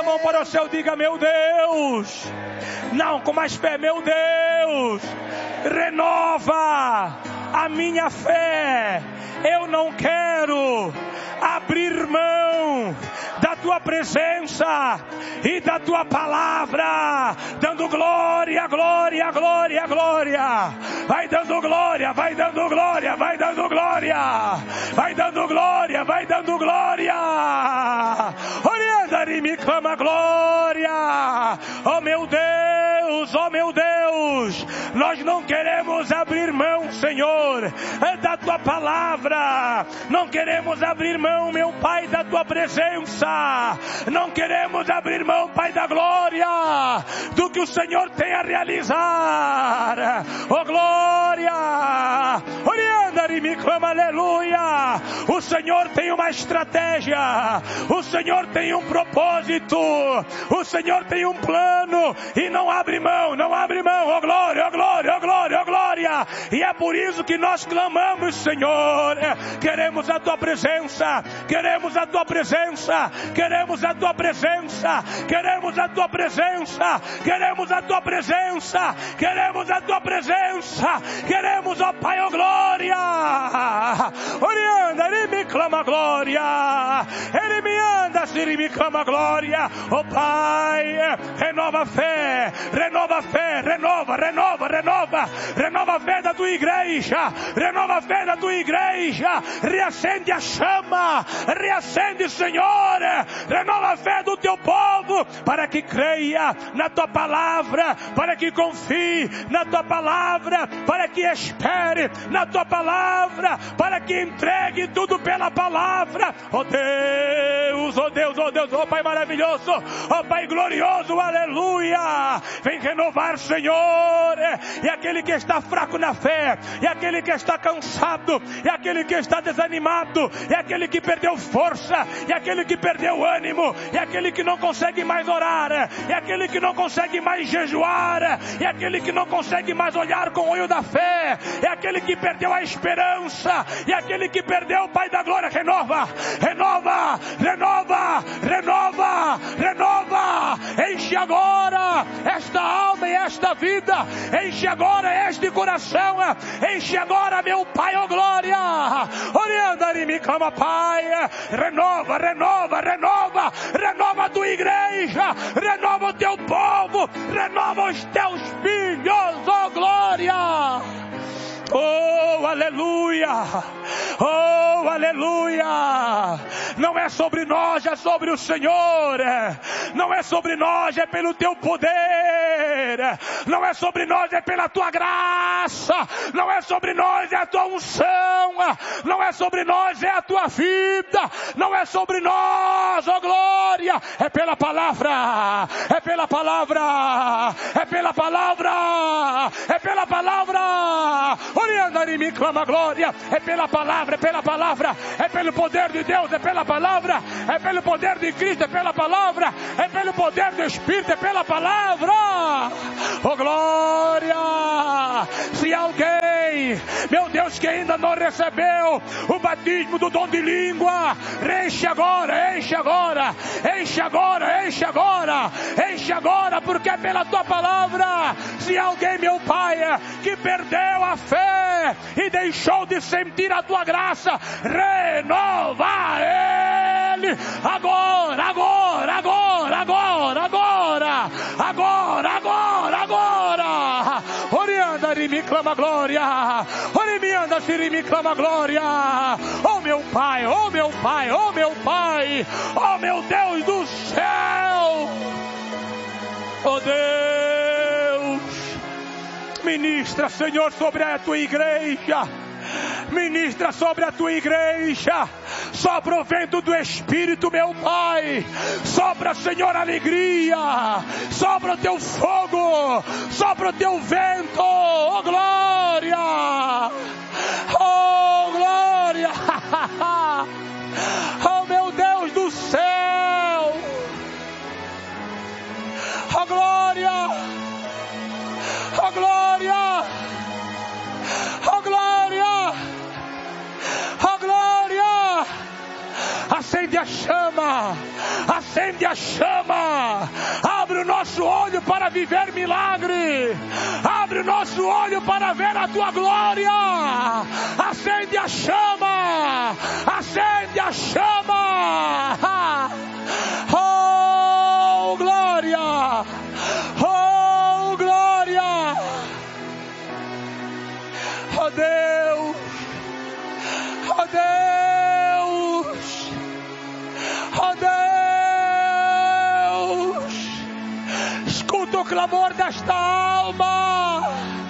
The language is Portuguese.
mão para o céu, diga: meu Deus. Não, com mais fé: meu Deus, renova a minha fé. Eu não quero abrir mão da tua presença e da tua palavra, dando glória, glória, glória, glória. Vai dando glória, vai dando glória, vai dando glória, vai dando glória, vai dando glória. Orianda-me, me clama glória. Oh meu Deus, oh meu Deus, nós não queremos abrir mão, Senhor, da tua palavra. Não queremos abrir mão, meu Pai, da tua presença. Não queremos abrir mão, Pai da glória, do que o Senhor tem a realizar. Oh glória, orianda-me, me clama aleluia. O Senhor tem uma estratégia, o Senhor tem um propósito, o Senhor tem um plano e não abre mão, não abre mão. Oh glória, oh glória, oh glória, oh glória. E é por isso que nós clamamos, Senhor. Queremos a tua presença, queremos a tua presença, queremos a tua presença, queremos a tua presença, queremos a tua presença, queremos a tua presença, queremos, ó Pai, ó glória. Orianda, ele me clama glória, ele me anda, se ele me clama glória. Ó Pai, renova a fé, renova a fé, renova, renova, renova, renova a fé da tua igreja, renova a fé da tua igreja, reacende a chama, reacende, Senhor, renova a fé do teu povo, para que creia na tua palavra, para que confie na tua palavra, para que espere na tua palavra, para que entregue tudo pela palavra. Oh Deus, oh Deus, oh Deus, oh Pai maravilhoso, oh Pai glorioso, aleluia. Vem renovar, Senhor, e aquele que está fraco na fé, e aquele que está cansado, e aquele que está desanimado, e aquele que perdeu força, e aquele que perdeu ânimo, e aquele que não consegue mais orar, e aquele que não consegue mais jejuar, e aquele que não consegue mais olhar com o olho da fé, e aquele que perdeu a esperança, e aquele que perdeu o Pai da glória. Renova, renova, renova, renova, renova. Enche agora esta alma e esta vida, enche agora este coração, enche agora, meu Pai, ó glória. Orianda-me, me clama, Pai, renova, renova, renova, renova a tua igreja, renova o teu povo, renova os teus filhos, ó glória. Oh, aleluia, oh, aleluia. Não é sobre nós, é sobre o Senhor. Não é sobre nós, é pelo teu poder. Não é sobre nós, é pela tua graça. Não é sobre nós, é a tua unção. Não é sobre nós, é a tua vida. Não é sobre nós, oh glória. É pela palavra, é pela palavra, é pela palavra, é pela palavra. Orianda-me, me clama glória. É pela palavra, é pela palavra, é pelo poder de Deus, é pela palavra, é pelo poder de Cristo, é pela palavra, é pelo poder do Espírito, é pela palavra. Oh glória. Se alguém, meu Deus, que ainda não recebeu o batismo do dom de língua, enche agora, enche agora, enche agora, enche agora, enche agora, porque é pela tua palavra. Se alguém, meu Pai, que perdeu a fé e deixou de sentir a tua graça, renova ele agora, agora, agora, agora, agora, agora, agora, agora. Orianda-me, me clama glória, orianda-me, me clama glória. Oh meu Pai, oh meu Pai, oh meu Pai, oh meu Deus do céu, oh Deus. Ministra, Senhor, sobre a tua igreja. Ministra sobre a tua igreja. Sopra o vento do Espírito, meu Pai. Sopra, Senhor, alegria. Sopra o teu fogo. Sopra o teu vento. Oh glória. Oh glória. Oh meu Deus do céu. Oh glória. Oh glória, oh glória, oh glória. Acende a chama, acende a chama, abre o nosso olho para viver milagre, abre o nosso olho para ver a tua glória, acende a chama, acende a chama. Oh glória, oh glória, oh Deus, oh Deus, oh Deus, escuta o clamor desta alma.